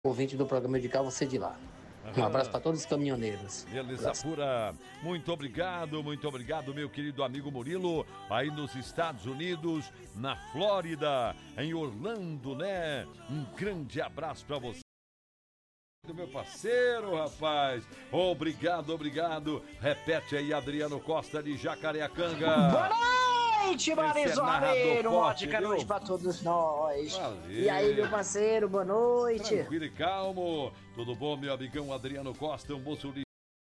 ouvinte do programa de cá, você de lá. Um abraço para todos os caminhoneiros. Beleza pura. Muito obrigado, meu querido amigo Murilo, aí nos Estados Unidos, na Flórida, em Orlando, né? Um grande abraço para você. Meu parceiro, rapaz. Obrigado. Repete aí, Adriano Costa de Jacareacanga. Boa noite, Marisol Rabeiro. Ótima noite pra todos nós. Valeu. E aí, meu parceiro, boa noite. Tranquilo e calmo. Tudo bom, meu amigão Adriano Costa? Um bom